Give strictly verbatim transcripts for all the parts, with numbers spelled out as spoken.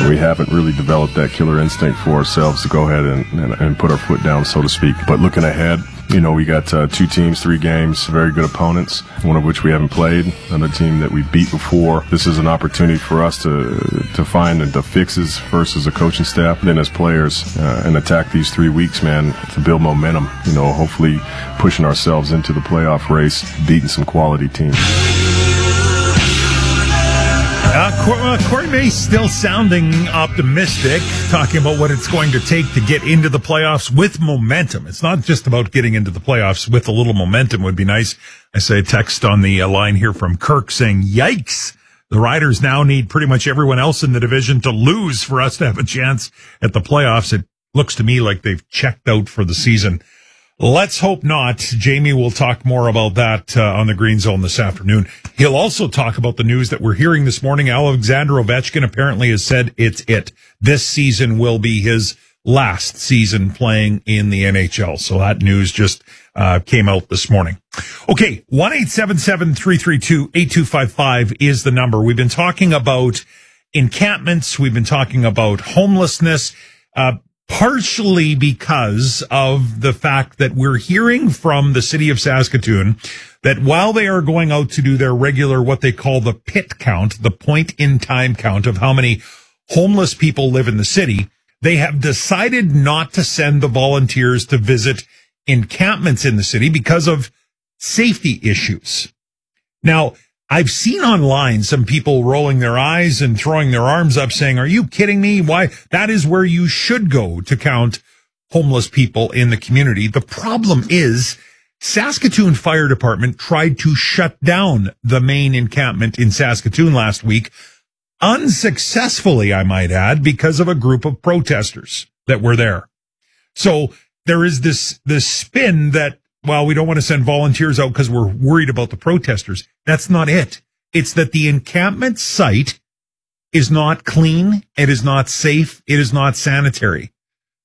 We haven't really developed that killer instinct for ourselves to go ahead and, and, and put our foot down, so to speak. But looking ahead, you know, we got uh, two teams, three games, very good opponents, one of which we haven't played, another team that we beat before. This is an opportunity for us to to find the fixes first as a coaching staff, then as players, uh, and attack these three weeks, man, to build momentum, you know, hopefully pushing ourselves into the playoff race, beating some quality teams. Uh, Corey May still sounding optimistic, talking about what it's going to take to get into the playoffs with momentum. It's not just about getting into the playoffs with a little momentum would be nice. I say a text on the line here from Kirk saying, yikes, the Riders now need pretty much everyone else in the division to lose for us to have a chance at the playoffs. It looks to me like they've checked out for the season. Let's hope not. Jamie will talk more about that uh, on the Green Zone this afternoon. He'll also talk about the news that we're hearing this morning. Alexander Ovechkin apparently has said it's it. This season will be his last season playing in the N H L. So that news just uh, came out this morning. Okay, one eight seven seven, three three two, eight two five five is the number. We've been talking about encampments. We've been talking about homelessness. Uh, Partially because of the fact that we're hearing from the city of Saskatoon that while they are going out to do their regular, what they call the pit count, the point in time count of how many homeless people live in the city, they have decided not to send the volunteers to visit encampments in the city because of safety issues. Now, I've seen online some people rolling their eyes and throwing their arms up saying, are you kidding me? Why? That is where you should go to count homeless people in the community. The problem is Saskatoon Fire Department tried to shut down the main encampment in Saskatoon last week, unsuccessfully, I might add, because of a group of protesters that were there. So there is this, this spin that, well, we don't want to send volunteers out because we're worried about the protesters. That's not it. It's that the encampment site is not clean. It is not safe. It is not sanitary.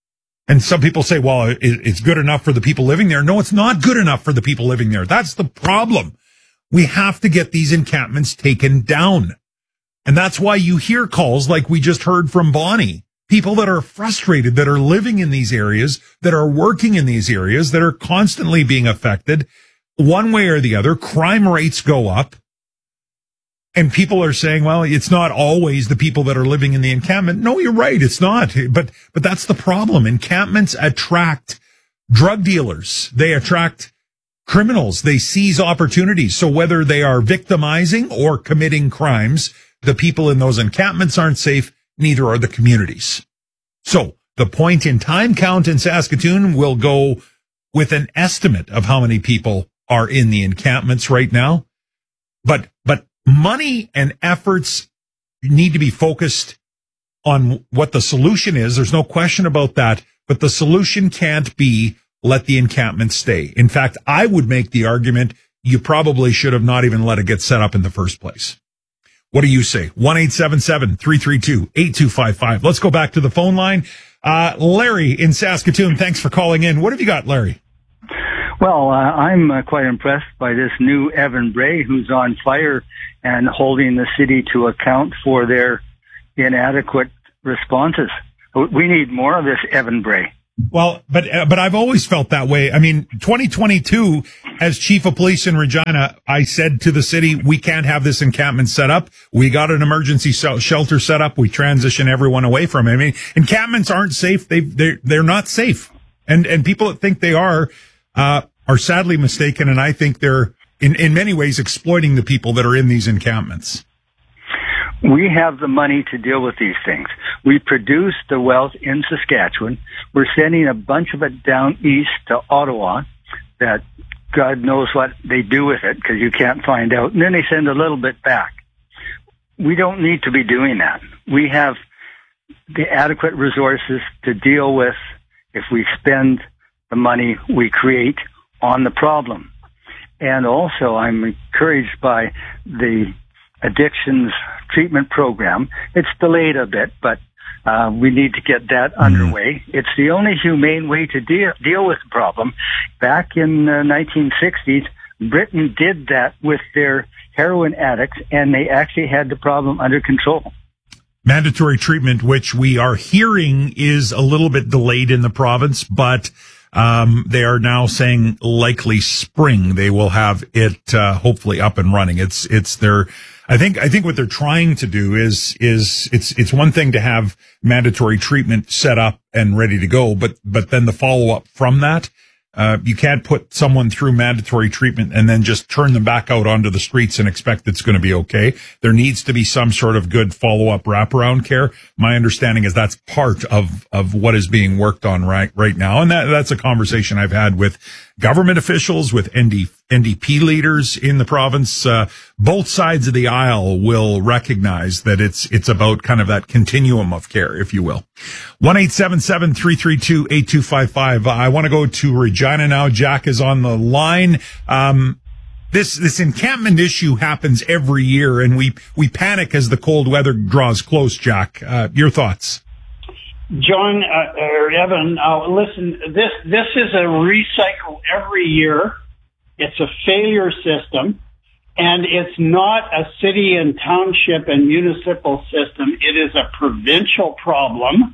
And some people say, well, it's good enough for the people living there. No, it's not good enough for the people living there. That's the problem. We have to get these encampments taken down. And that's why you hear calls like we just heard from Bonnie. People that are frustrated, that are living in these areas, that are working in these areas, that are constantly being affected one way or the other. Crime rates go up. And people are saying, well, it's not always the people that are living in the encampment. No, you're right. It's not. But, but that's the problem. Encampments attract drug dealers. They attract criminals. They seize opportunities. So whether they are victimizing or committing crimes, the people in those encampments aren't safe. Neither are the communities. So the point in time count in Saskatoon will go with an estimate of how many people are in the encampments right now. But, but money and efforts need to be focused on what the solution is. There's no question about that. But the solution can't be let the encampment stay. In fact, I would make the argument you probably should have not even let it get set up in the first place. What do you say? one eight seven seven, three three two, eight two five five. Let's go back to the phone line. Uh, Larry in Saskatoon, thanks for calling in. What have you got, Larry? Well, uh, I'm uh, quite impressed by this new Evan Bray who's on fire and holding the city to account for their inadequate responses. We need more of this Evan Bray. Well, but uh, but I've always felt that way. I mean, twenty twenty-two, as chief of police in Regina, I said to the city, we can't have this encampment set up. We got an emergency shelter set up. We transition everyone away from it. I mean, encampments aren't safe. They they're they're not safe, and and people that think they are uh are sadly mistaken. And I think they're in in many ways exploiting the people that are in these encampments. We have the money to deal with these things. We produce the wealth in Saskatchewan. We're sending a bunch of it down east to Ottawa that God knows what they do with it because you can't find out. And then they send a little bit back. We don't need to be doing that. We have the adequate resources to deal with if we spend the money we create on the problem. And also I'm encouraged by the addictions treatment program. It's delayed a bit, but uh, we need to get that mm-hmm. underway. It's the only humane way to deal deal with the problem. Back in the nineteen sixties, Britain did that with their heroin addicts, and they actually had the problem under control. mandatory treatment, which we are hearing is a little bit delayed in the province, but um, they are now saying likely spring they will have it uh, hopefully up and running. It's it's their. I think I think what they're trying to do is is it's it's one thing to have mandatory treatment set up and ready to go, but but then the follow up from that. Uh, you can't put someone through mandatory treatment and then just turn them back out onto the streets and expect it's going to be okay. There needs to be some sort of good follow-up wraparound care. My understanding is that's part of, of what is being worked on right, right now. And that, that's a conversation I've had with government officials, with N D, N D P leaders in the province. Uh, both sides of the aisle will recognize that it's, it's about kind of that continuum of care, if you will. one eight seven seven, three three two, eight two five five. I want to go to Regina now. Jack is on the line. Um, this, this encampment issue happens every year, and we, we panic as the cold weather draws close, Jack. Uh, your thoughts? John, uh, or Evan, uh, listen, this, this is a recycle every year. It's a failure system, and it's not a city and township and municipal system. It is a provincial problem.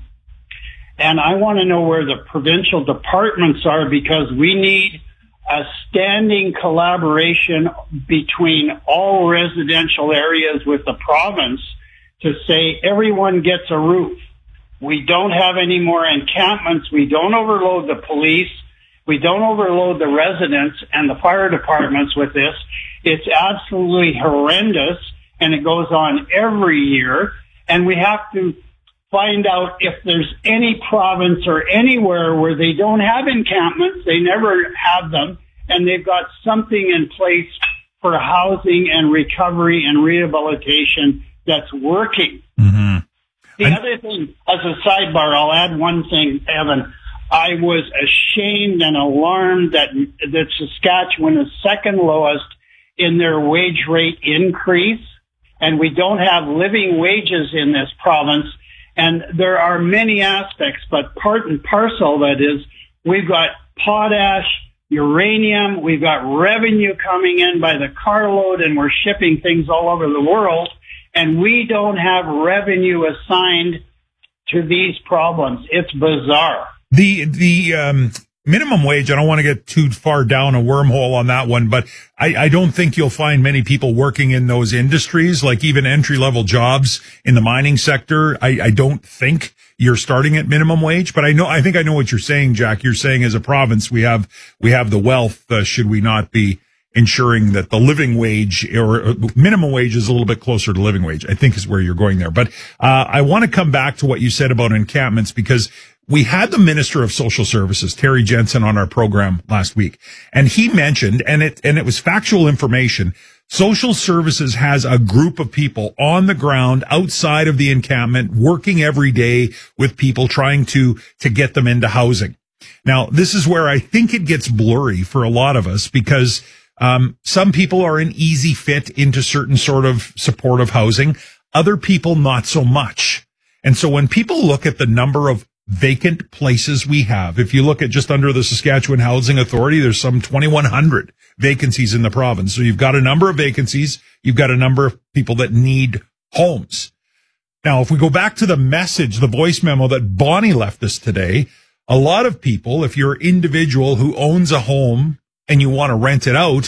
And I want to know where the provincial departments are, because we need a standing collaboration between all residential areas with the province to say everyone gets a roof. We don't have any more encampments. We don't overload the police. We don't overload the residents and the fire departments with this. It's absolutely horrendous, and it goes on every year. And we have to find out if there's any province or anywhere where they don't have encampments. They never have them, and they've got something in place for housing and recovery and rehabilitation that's working. Mm-hmm. The I, other thing, as a sidebar, I'll add one thing, Evan. I was ashamed and alarmed that, that Saskatchewan is second lowest in their wage rate increase, and we don't have living wages in this province. And there are many aspects, but part and parcel, that is, we've got potash, uranium, we've got revenue coming in by the carload, and we're shipping things all over the world. And we don't have revenue assigned to these problems. It's bizarre. The, the, um, minimum wage, I don't want to get too far down a wormhole on that one, but I, I don't think you'll find many people working in those industries, like even entry level jobs in the mining sector. I, I don't think you're starting at minimum wage, but I know, I think I know what you're saying, Jack. You're saying as a province, we have, we have the wealth. Uh, should we not be ensuring that the living wage or minimum wage is a little bit closer to living wage, I think is where you're going there. But, uh, I want to come back to what you said about encampments, because we had the Minister of Social Services, Terry Jensen, on our program last week, and he mentioned, and it, and it was factual information, Social Services has a group of people on the ground outside of the encampment working every day with people trying to, to get them into housing. Now, this is where I think it gets blurry for a lot of us, because Um, some people are an easy fit into certain sort of supportive housing. Other people, not so much. And so when people look at the number of vacant places we have, if you look at just under the Saskatchewan Housing Authority, there's some twenty-one hundred vacancies in the province. So you've got a number of vacancies. You've got a number of people that need homes. Now, if we go back to the message, the voice memo that Bonnie left us today, a lot of people, if you're an individual who owns a home and you want to rent it out,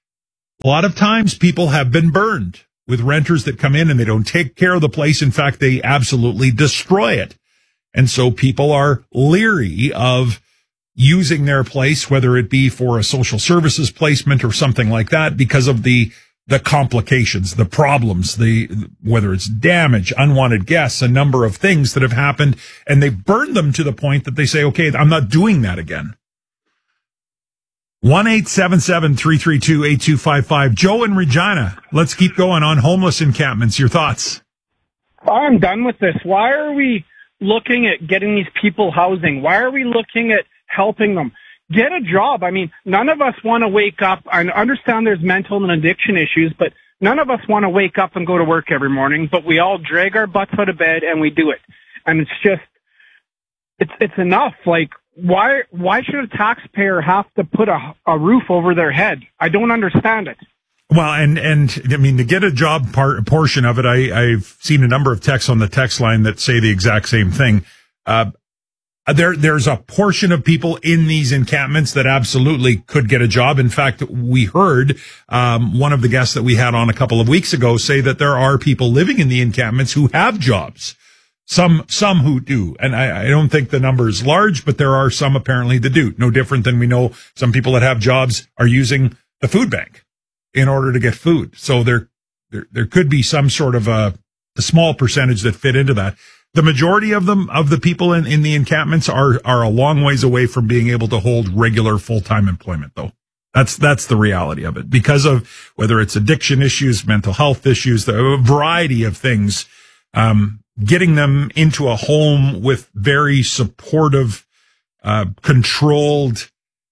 a lot of times people have been burned with renters that come in and they don't take care of the place. In fact, they absolutely destroy it. And so people are leery of using their place, whether it be for a social services placement or something like that, because of the, the complications, the problems, the, whether it's damage, unwanted guests, a number of things that have happened, and they burn them to the point that they say, okay, I'm not doing that again. one eight seven seven, three three two, eight two five five. Joe and Regina, let's keep going on homeless encampments. Your thoughts? I'm done with this. Why are we looking at getting these people housing? Why are we looking at helping them? Get a job. I mean, none of us want to wake up. I understand there's mental and addiction issues, but none of us want to wake up and go to work every morning, but we all drag our butts out of bed and we do it. And it's just, it's, it's enough. Like, Why why should a taxpayer have to put a, a roof over their head? I don't understand it. Well, and, and I mean, to get a job part, portion of it, I, I've seen a number of texts on the text line that say the exact same thing. Uh, there, there's a portion of people in these encampments that absolutely could get a job. In fact, we heard, um, one of the guests that we had on a couple of weeks ago say that there are people living in the encampments who have jobs. Some, some who do. And I, I don't think the number is large, but there are some apparently that do. No different than we know some people that have jobs are using the food bank in order to get food. So there, there, there could be some sort of a, a small percentage that fit into that. The majority of them, of the people in, in the encampments are, are a long ways away from being able to hold regular full-time employment, though. That's, that's the reality of it. Because of whether it's addiction issues, mental health issues, the variety of things, um, getting them into a home with very supportive, uh, controlled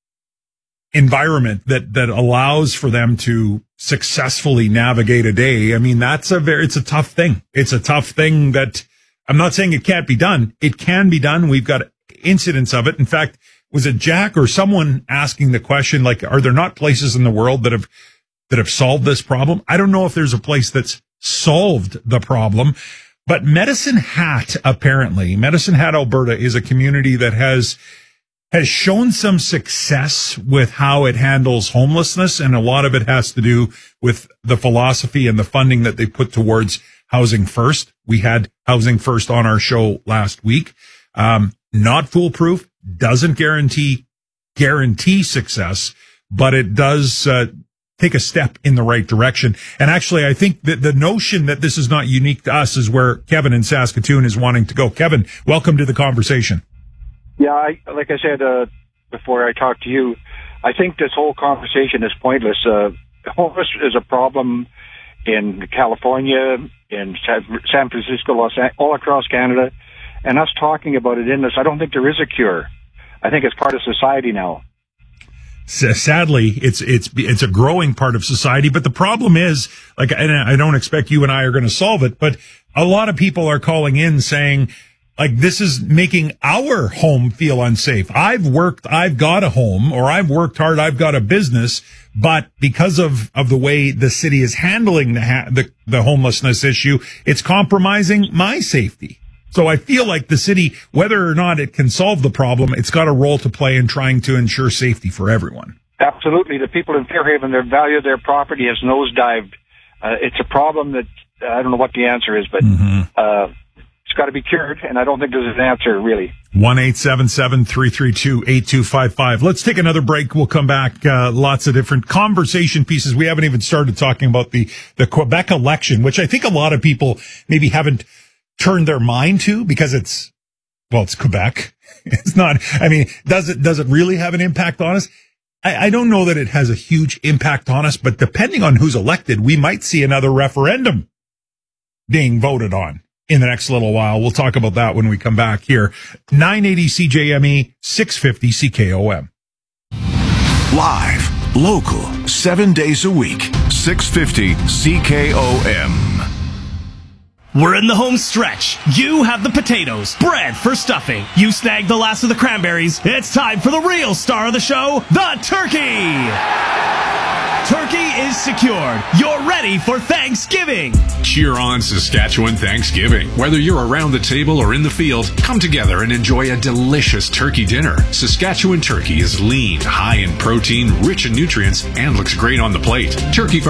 environment that, that allows for them to successfully navigate a day. I mean, that's a very, it's a tough thing. It's a tough thing that I'm not saying it can't be done. It can be done. We've got incidents of it. In fact, was it Jack or someone asking the question, like, are there not places in the world that have, that have solved this problem? I don't know if there's a place that's solved the problem, but Medicine Hat, apparently, Medicine Hat, Alberta is a community that has has shown some success with how it handles homelessness, and a lot of it has to do with the philosophy and the funding that they put towards Housing First. We had Housing First on our show last week. Um, not foolproof, doesn't guarantee guarantee success, but it does uh, take a step in the right direction. And actually, I think that the notion that this is not unique to us is where Kevin in Saskatoon is wanting to go. Kevin, welcome to the conversation. Yeah, I, like I said uh, before I talked to you, I think this whole conversation is pointless. Uh, homeless is a problem in California, in San Francisco, Los Angeles, all across Canada, and us talking about it in this, I don't think there is a cure. I think it's part of society now. Sadly, it's it's it's a growing part of society, but the problem is, like, and I don't expect you and I are going to solve it, but a lot of people are calling in saying, like, this is making our home feel unsafe. I've worked, I've got a home, or I've worked hard, I've got a business, but because of, of the way the city is handling the, ha- the, the homelessness issue, it's compromising my safety. So I feel like the city, whether or not it can solve the problem, it's got a role to play in trying to ensure safety for everyone. Absolutely. The people in Fairhaven, their value of their property has nosedived. Uh, it's a problem that, uh, I don't know what the answer is, but, mm-hmm. uh, it's got to be cured, and I don't think there's an answer, really. one eight seven seven, three three two, eight two five five. Let's take another break. We'll come back. Uh, lots of different conversation pieces. We haven't even started talking about the, the Quebec election, which I think a lot of people maybe haven't turned their mind to because it's, well, it's Quebec. It's not, I mean, does it, does it really have an impact on us? I, I don't know that it has a huge impact on us, but depending on who's elected, we might see another referendum being voted on in the next little while. We'll talk about that when we come back here. nine eighty C J M E, six fifty C K O M. Live, local, seven days a week, six fifty C K O M. We're in the home stretch. You have the potatoes, bread for stuffing. You snagged the last of the cranberries. It's time for the real star of the show, the turkey. Turkey is secured. You're ready for Thanksgiving. Cheer on Saskatchewan Thanksgiving. Whether you're around the table or in the field, come together and enjoy a delicious turkey dinner. Saskatchewan turkey is lean, high in protein, rich in nutrients, and looks great on the plate. Turkey